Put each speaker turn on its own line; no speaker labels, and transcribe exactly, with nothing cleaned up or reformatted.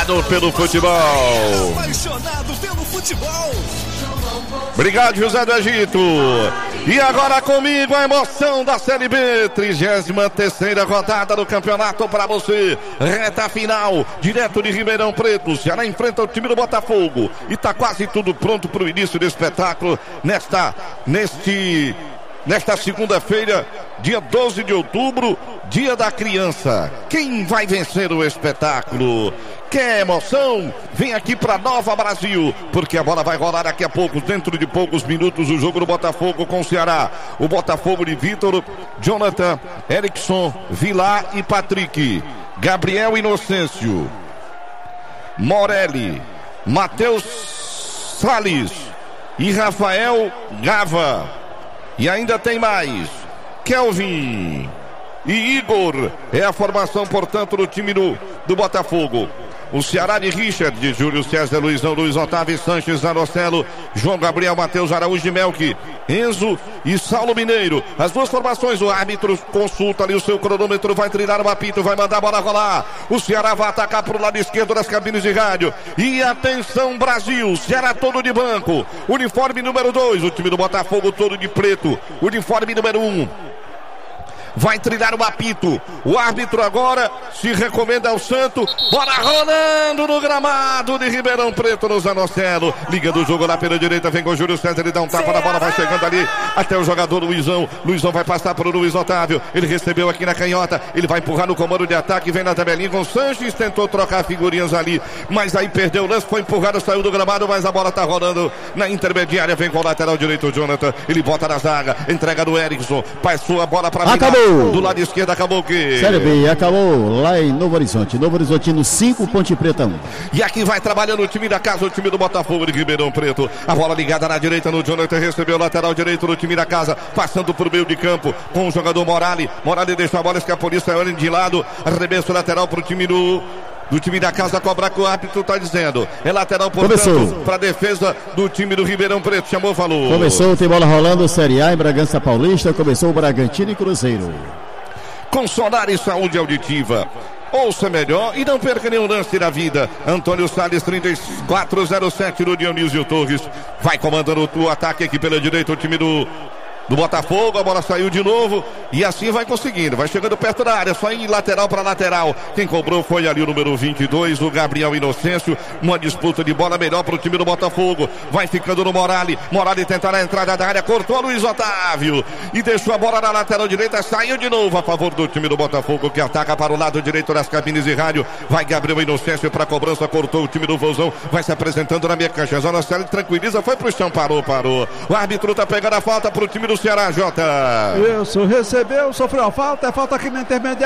apaixonado pelo futebol.
Apaixonado pelo futebol.
Obrigado, José do Egito. E agora comigo a emoção da Série B, trigésima terceira rodada do campeonato para você. Reta final, direto de Ribeirão Preto. O Ceará enfrenta o time do Botafogo. E está quase tudo pronto para o início do espetáculo nesta, neste, nesta segunda-feira, dia doze de outubro, dia da criança. Quem vai vencer o espetáculo? Quer emoção? Vem aqui para Nova Brasil, porque a bola vai rolar daqui a pouco, dentro de poucos minutos, o jogo do Botafogo com o Ceará. O Botafogo de Vitor, Jonathan, Erickson, Vilar e Patrick. Gabriel Inocêncio, Morelli, Matheus Salles e Rafael Gava. E ainda tem mais, Kelvin e Igor. É a formação, portanto, do time do, do Botafogo. O Ceará de Richard, de Júlio César, Luizão, Luiz Otávio, Sanches, Zanocelo, João Gabriel, Matheus Araújo e Melk, Enzo e Saulo Mineiro. As duas formações, o árbitro consulta ali o seu cronômetro, vai trilhar o apito, vai mandar a bola rolar. O Ceará vai atacar para o lado esquerdo das cabines de rádio. E atenção, Brasil, Ceará todo de banco. Uniforme número dois, o time do Botafogo todo de preto. Uniforme número um. Vai trilhar o apito. O árbitro agora se recomenda ao Santo. Bola rolando no gramado de Ribeirão Preto, no Zanocelo. Liga do jogo lá pela direita. Vem com o Júlio César. Ele dá um tapa na bola. Vai chegando ali até o jogador Luizão. Luizão vai passar para o Luiz Otávio. Ele recebeu aqui na canhota. Ele vai empurrar no comando de ataque. Vem na tabelinha com o Sanches. Tentou trocar figurinhas ali, mas aí perdeu o lance. Foi empurrado, saiu do gramado. Mas a bola tá rolando na intermediária. Vem com o lateral direito, o Jonathan. Ele bota na zaga. Entrega do Erickson. Passou a bola para
Acabou.
Do lado esquerdo, acabou o quê?
Série B, acabou lá em Novo Horizonte. Novo Horizontino cinco, Ponte Preta um.
E aqui vai trabalhando o time da casa, o time do Botafogo de Ribeirão Preto. A bola ligada na direita no Jonathan, recebeu o lateral direito do time da casa, passando por meio de campo com o jogador Morali. Morali deixa a bola escapar, saiu de lado, arremesso lateral para o time do... do time da casa, cobrar que o árbitro está dizendo. É lateral, portanto, para a defesa do time do Ribeirão Preto. Chamou, falou.
Começou, tem bola rolando, Série A em Bragança Paulista. Começou o Bragantino e Cruzeiro.
Com Sonar e Saúde Auditiva. Ouça melhor e não perca nenhum lance da vida. Antônio Salles, trinta e quatro zero sete do Dionísio Torres. Vai comandando o ataque aqui pela direita, o time do... do Botafogo. A bola saiu de novo e assim vai conseguindo, vai chegando perto da área, só em lateral para lateral. Quem cobrou foi ali o número vinte e dois, o Gabriel Inocêncio. Uma disputa de bola melhor para o time do Botafogo. Vai ficando no Morali. Morali tentará a entrada da área, cortou Luiz Otávio e deixou a bola na lateral direita. Saiu de novo a favor do time do Botafogo, que ataca para o lado direito das cabines de rádio. Vai Gabriel Inocêncio para a cobrança, cortou o time do Vozão. Vai se apresentando na minha cancha. Zona Célio tranquiliza, foi pro chão, parou, parou. O árbitro tá pegando a falta pro time do Ceará, Jota.
Isso, recebeu, sofreu a falta, é falta aqui na intermediária.